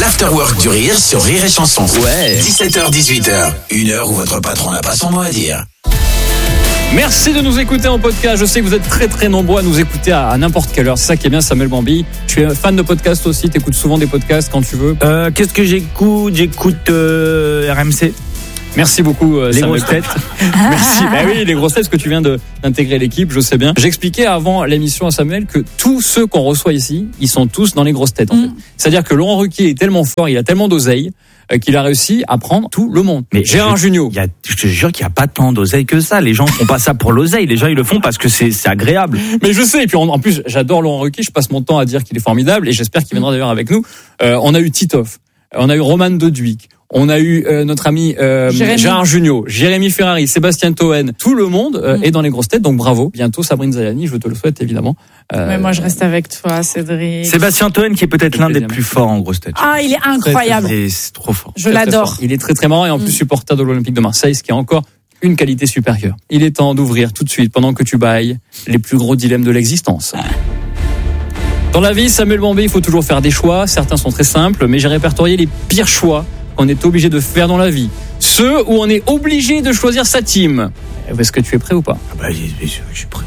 l'afterwork du rire sur Rire et Chanson. Ouais. 17h-18h, une heure où votre patron n'a pas son mot à dire. Merci de nous écouter en podcast. Je sais que vous êtes très très nombreux à nous écouter à n'importe quelle heure. C'est ça qui est bien, Samuel Bambi. Tu es fan de podcasts aussi, t'écoutes souvent des podcasts quand tu veux. Qu'est-ce que j'écoute ? J'écoute RMC. Merci beaucoup, Les Samuel. grosses têtes. Merci. Bah oui, les grosses têtes, parce que tu viens d'intégrer l'équipe, je sais bien. J'expliquais avant l'émission à Samuel que tous ceux qu'on reçoit ici, ils sont tous dans les grosses têtes, en fait. C'est-à-dire que Laurent Ruquier est tellement fort, il a tellement d'oseille, qu'il a réussi à prendre tout le monde. Mais Gérard Jugnot. Je te jure qu'il n'y a pas tant d'oseille que ça. Les gens font pas ça pour l'oseille. Les gens, ils le font parce que c'est agréable. Mais je sais, et puis en plus, j'adore Laurent Ruquier, je passe mon temps à dire qu'il est formidable, et j'espère qu'il viendra d'ailleurs avec nous. On a eu Titoff, on a eu Roman Doduic, on a eu notre ami Gérard Jugnot, Jérémy Ferrari, Sébastien Toen, tout le monde est dans les grosses têtes, donc bravo. Bientôt Sabrine Zayani, je te le souhaite évidemment. Mais moi je reste avec toi, Cédric. Sébastien Toen qui est peut-être l'un des plus forts en grosses têtes. Ah, il est incroyable. C'est trop fort. Je l'adore. Il est très très marrant et en plus supporter de l'Olympique de Marseille, ce qui est encore une qualité supérieure. Il est temps d'ouvrir tout de suite, pendant que tu bailles, les plus gros dilemmes de l'existence. Dans la vie, Samuel Bambi, il faut toujours faire des choix. Certains sont très simples, mais j'ai répertorié les pires choix qu'on est obligé de faire dans la vie. Ceux où on est obligé de choisir sa team. Est-ce que tu es prêt ou pas ? Je suis prêt.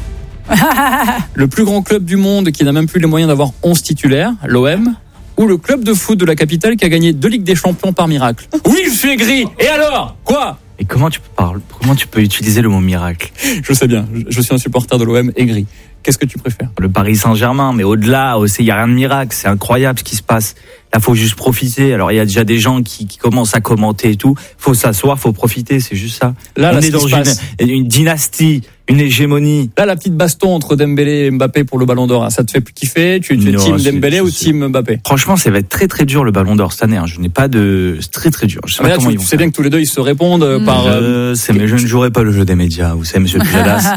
Le plus grand club du monde qui n'a même plus les moyens d'avoir 11 titulaires, l'OM, ou le club de foot de la capitale qui a gagné 2 Ligues des Champions par miracle. Oui, je suis aigri. Et alors ? Quoi ? Et comment tu peux utiliser le mot miracle ? Je sais bien, je suis un supporter de l'OM aigri. Qu'est-ce que tu préfères ? Le Paris Saint-Germain, mais au-delà, il n'y a rien de miracle. C'est incroyable ce qui se passe. Là, faut juste profiter. Alors, il y a déjà des gens qui commencent à commenter et tout. Faut s'asseoir, faut profiter, c'est juste ça. Là, on est dans une dynastie, une hégémonie. Là, la petite baston entre Dembélé et Mbappé pour le Ballon d'Or, ça te fait kiffer ? Tu es team Dembélé ou team Mbappé ? Franchement, ça va être très très dur le Ballon d'Or cette année. Je n'ai pas de... C'est très très dur. Je sais pas comment ils vont tu sais bien que tous les deux, ils se répondent par... Mais je ne jouerai pas le jeu des médias, vous savez, monsieur Pujadas.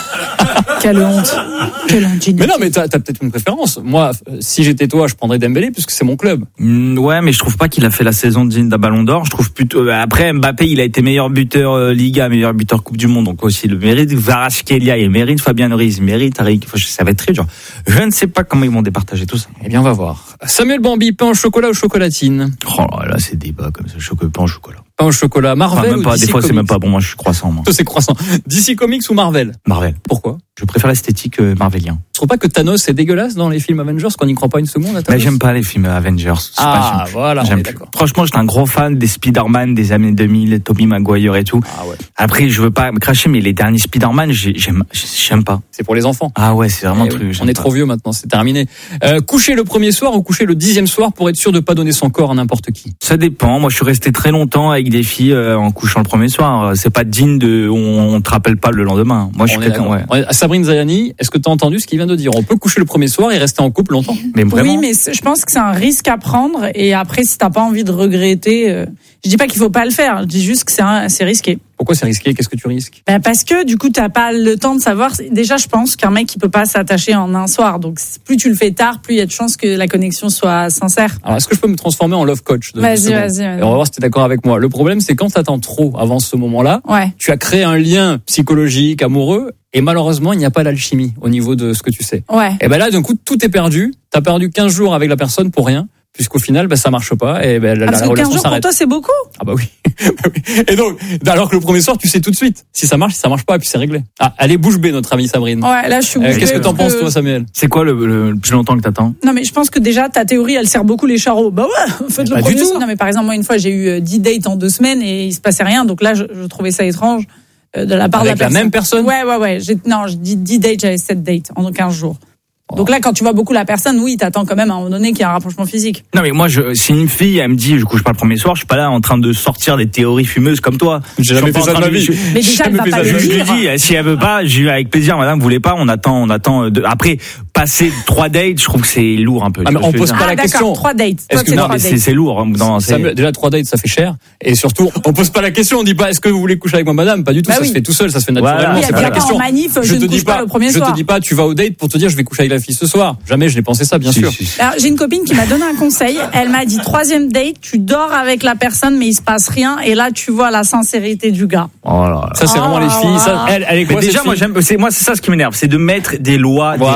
Quelle honte. Quelle indignité. Mais non, mais t'as peut-être une préférence. Moi, si j'étais toi, je prendrais Dembélé puisque c'est mon club. Ouais, mais je trouve pas qu'il a fait la saison digne d'un Ballon d'Or. Je trouve plutôt. Après, Mbappé, il a été meilleur buteur Liga, meilleur buteur Coupe du Monde, donc aussi le mérite. Kvaratskhelia, il mérite. Fabien Ruiz, il mérite. Ça va être très dur. Je ne sais pas comment ils vont départager tout ça. Eh bien, on va voir. Samuel Bambi, pain au chocolat ou chocolatine ? Oh là, c'est débat comme ça. Pain au chocolat. Pain au chocolat, Marvel même pas, ou DC des fois, Comics ? c'est même pas bon. Moi, je suis croissant, moi. Toi, c'est croissant. DC Comics ou Marvel ? Marvel. Pourquoi ? Je préfère l'esthétique marvelien. Tu trouves pas que Thanos est dégueulasse dans les films Avengers, qu'on n'y croit pas une seconde à Thanos ? Mais j'aime pas les films Avengers. Voilà, j'aime plus. Franchement, j'étais un gros fan des Spider-Man des années 2000, Tobey Maguire et tout. Ah ouais. Après, je veux pas me cracher, mais les derniers Spider-Man, j'aime pas. C'est pour les enfants. Ah ouais, c'est vraiment un truc. On est trop vieux maintenant, c'est terminé. Coucher le premier soir ou coucher le 10e soir pour être sûr de pas donner son corps à n'importe qui ? Ça dépend. Moi, je suis resté très longtemps avec des filles en couchant le premier soir. C'est pas digne on te rappelle pas le lendemain. Moi, je suis quelqu'un, ouais. Sabrine Zayani, est-ce que tu as entendu ce qu'il vient de dire ? On peut coucher le premier soir et rester en couple longtemps. Mais vraiment. Oui, mais je pense que c'est un risque à prendre. Et après, si t'as pas envie de regretter, je dis pas qu'il faut pas le faire. Je dis juste que c'est risqué. Pourquoi c'est risqué ? Qu'est-ce que tu risques ? Parce que du coup, t'as pas le temps de savoir. Déjà, je pense qu'un mec, il peut pas s'attacher en un soir. Donc, plus tu le fais tard, plus il y a de chances que la connexion soit sincère. Alors, est-ce que je peux me transformer en love coach ? Vas-y. Et on va voir si t'es d'accord avec moi. Le problème, c'est quand t'attends trop avant ce moment-là, tu as créé un lien psychologique, amoureux, et malheureusement, il n'y a pas l'alchimie au niveau de ce que tu sais. Ouais. Et ben là, d'un coup, tout est perdu. T'as perdu 15 jours avec la personne pour rien. Puisqu'au final, ça marche pas, et la parce que relation 15 jours s'arrête. pour toi, c'est beaucoup. Ah bah oui. Et donc, alors que le premier soir, tu sais tout de suite si ça marche pas, et puis c'est réglé. Ah, allez, bouche bée, notre amie Sabrine. Ouais, là, je suis bouche bée. Qu'est-ce que t'en penses, toi, Samuel ? C'est quoi le plus longtemps que t'attends ? Non, mais je pense que déjà, ta théorie, elle sert beaucoup les charros. Bah ouais, faites le premier soir. Non, mais par exemple, moi, une fois, j'ai eu 10 dates en 2 semaines et il se passait rien. Donc là, je trouvais ça étrange de la part de la personne. Avec la même personne ? Ouais. Je dis 10 dates, j'avais 7 dates en 15 jours. Donc là, quand tu vois beaucoup la personne, oui, t'attends quand même à un moment donné qu'il y a un rapprochement physique. Non, mais moi, si une fille, elle me dit, je couche pas le premier soir, je suis pas là en train de sortir des théories fumeuses comme toi. J'ai jamais fait ça de ma vie. Mais déjà, elle va pas le dire. Je lui dis, si elle veut pas, je lui dis avec plaisir, madame, vous voulez pas, on attend. Après, passer 3 dates, je trouve que c'est lourd un peu. Ah, mais on pose pas la question. 3 dates. Non, mais c'est lourd. Déjà 3 dates, ça fait cher. Et surtout, on pose pas la question, on dit pas, est-ce que vous voulez coucher avec moi, madame? Pas du tout, ça se fait tout seul, ça se fait naturellement. C'est pas la question. Je ne couche pas le premier soir. Je te dis pas, tu vas au date pour te dire, je vais coucher avec la fille ce soir. Jamais je n'ai pensé ça, bien sûr. Alors, j'ai une copine qui m'a donné un conseil. Elle m'a dit, 3e date, tu dors avec la personne, mais il se passe rien. Et là, tu vois la sincérité du gars. Ça, c'est vraiment les filles. Ça, elle est quoi, déjà, moi, c'est ça ce qui m'énerve. C'est de mettre des lois, des règles.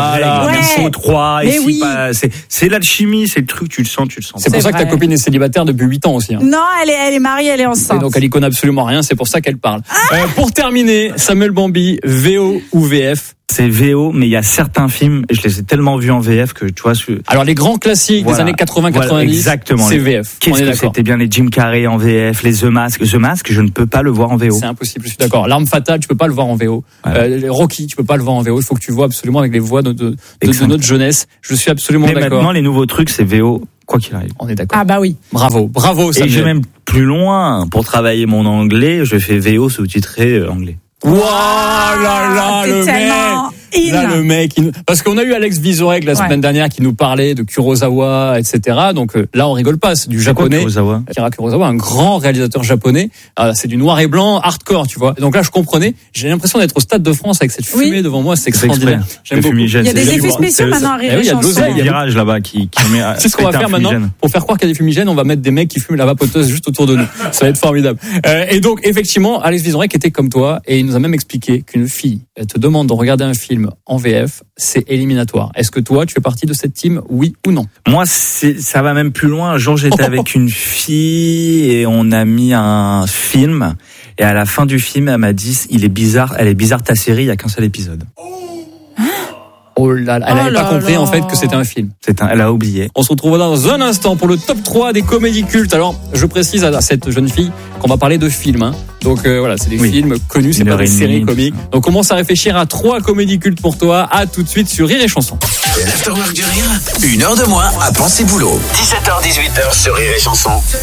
il faut 3, Mais et oui. c'est l'alchimie, c'est le truc, tu le sens. C'est pour ça que ta copine est célibataire depuis 8 ans aussi. Hein. Non, elle est mariée, elle est Et enceinte. donc elle y connaît absolument rien, c'est pour ça qu'elle parle. Pour terminer, Samuel Bambi, VO ou VF? C'est VO, mais il y a certains films, je les ai tellement vus en VF que tu vois. Alors les grands classiques des années 80-90, exactement, c'est VF. Qu'est-ce que c'était bien les Jim Carrey en VF, les The Mask. The Mask, je ne peux pas le voir en VO. C'est impossible, je suis d'accord. L'arme fatale, tu peux pas le voir en VO. Rocky, tu peux pas le voir en VO. Il faut que tu vois absolument avec les voix de notre jeunesse. Je suis absolument mais d'accord. Maintenant, les nouveaux trucs, c'est VO, quoi qu'il arrive. On est d'accord. Ah bah oui. Bravo, Samuel. Et je vais même plus loin. Pour travailler mon anglais, je fais VO sous-titré anglais. Waouh là, le mec. Là, le mec, parce qu'on a eu Alex Vizorek la semaine dernière qui nous parlait de Kurosawa, etc. Donc là, on rigole pas, c'est du japonais. Kurosawa. Akira Kurosawa, un grand réalisateur japonais. C'est du noir et blanc, hardcore, tu vois. Donc là, je comprenais. J'ai l'impression d'être au Stade de France avec cette fumée devant moi, c'est extraordinaire. J'aime beaucoup. Il y a des effets spéciaux maintenant à Rire et Chanson. Il y a des virages là-bas qui met. C'est ce qu'on va faire maintenant. Pour faire croire qu'il y a des fumigènes, on va mettre des mecs qui fument la vapoteuse juste autour de nous. Ça va être formidable. Et donc, effectivement, Alex Vizorek était comme toi et il nous a même expliqué qu'une fille te demande de regarder un film en VF, c'est éliminatoire. Est-ce que toi, tu fais partie de cette team, oui ou non? Moi, ça va même plus loin. Un jour, j'étais avec une fille et on a mis un film. Et à la fin du film, elle m'a dit, elle est bizarre ta série, il y a qu'un seul épisode. Oh là là, elle n'avait pas compris en fait que c'était un film. Elle a oublié. On se retrouve dans un instant pour le top 3 des comédies cultes. Alors, je précise à cette jeune fille qu'on va parler de films. Hein. Donc voilà, c'est des films connus, c'est pas des séries comiques. Donc commence à réfléchir à 3 comédies cultes pour toi. À tout de suite sur Rire et Chanson. L'Afterwork du Rire, 1 heure de moins à penser boulot. 17h-18h sur Rire et Chanson.